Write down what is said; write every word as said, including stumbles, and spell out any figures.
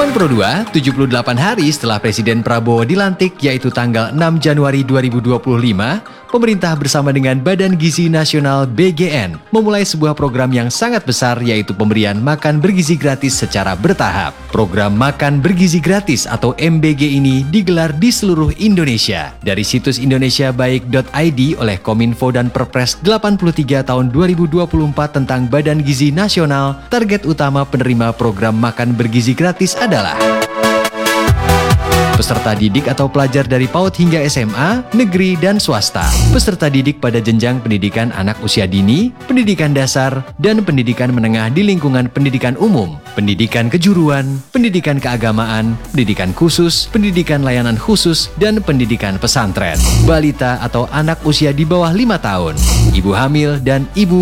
Kulon Pro dua, tujuh puluh delapan hari setelah Presiden Prabowo dilantik yaitu tanggal enam Januari dua ribu dua puluh lima, pemerintah bersama dengan Badan Gizi Nasional B G N memulai sebuah program yang sangat besar yaitu pemberian makan bergizi gratis secara bertahap. Program Makan Bergizi Gratis atau M B G ini digelar di seluruh Indonesia. Dari situs indonesiabaik dot i d oleh Kominfo dan Perpres delapan puluh tiga tahun dua ribu dua puluh empat tentang Badan Gizi Nasional, target utama penerima program Makan Bergizi Gratis adalah peserta didik atau pelajar dari PAUD hingga S M A, negeri dan swasta. Peserta didik pada jenjang pendidikan anak usia dini, pendidikan dasar, dan pendidikan menengah di lingkungan pendidikan umum, pendidikan kejuruan, pendidikan keagamaan, pendidikan khusus, pendidikan layanan khusus, dan pendidikan pesantren. Balita atau anak usia di bawah lima tahun, ibu hamil dan ibu